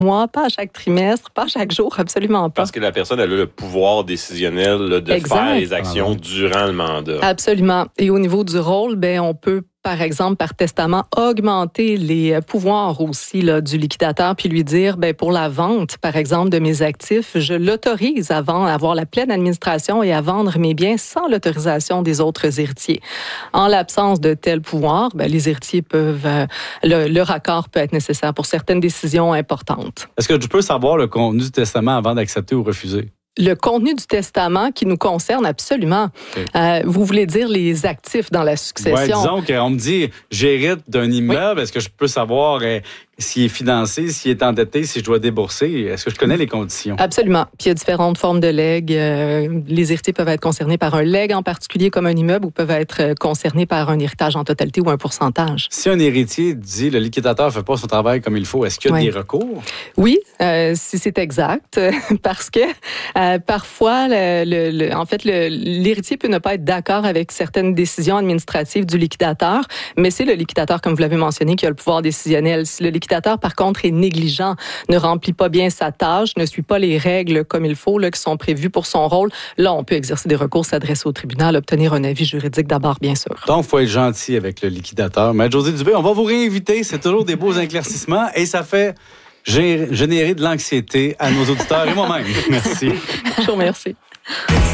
mois, pas à chaque trimestre, pas à chaque jour, absolument pas. Parce que la personne, elle a le pouvoir décisionnel là, de faire les actions durant le mandat. Absolument. Et au niveau du rôle, on peut, par exemple, par testament, augmenter les pouvoirs aussi là, du liquidateur, puis lui dire, pour la vente, par exemple, de mes actifs, je l'autorise à avoir la pleine administration et à vendre mes biens sans l'autorisation des autres héritiers. En l'absence de tel pouvoir, les héritiers peuvent, leur accord peut être nécessaire pour certaines décisions importantes. Est-ce que je peux savoir le contenu du testament avant d'accepter ou refuser? Le contenu du testament qui nous concerne absolument. Okay. Vous voulez dire les actifs dans la succession? Oui, disons qu'on me dit, j'hérite d'un immeuble. Oui. Est-ce que je peux savoir s'il est financé, s'il est endetté, si je dois débourser? Est-ce que je connais les conditions? Absolument. Puis il y a différentes formes de legs. Les héritiers peuvent être concernés par un leg en particulier comme un immeuble ou peuvent être concernés par un héritage en totalité ou un pourcentage. Si un héritier dit le liquidateur ne fait pas son travail comme il faut, est-ce qu'il y a des recours? Oui, si c'est exact. Parce que parfois, l'héritier peut ne pas être d'accord avec certaines décisions administratives du liquidateur, mais c'est le liquidateur, comme vous l'avez mentionné, qui a le pouvoir décisionnel. Si le liquidateur, par contre, est négligent, ne remplit pas bien sa tâche, ne suit pas les règles comme il faut, là, qui sont prévues pour son rôle, là, on peut exercer des recours, s'adresser au tribunal, obtenir un avis juridique d'abord, bien sûr. Donc, il faut être gentil avec le liquidateur. Maître Josée Dubé, on va vous réinviter. C'est toujours des beaux éclaircissements et ça fait générer de l'anxiété à nos auditeurs et moi-même. Merci. Je vous remercie.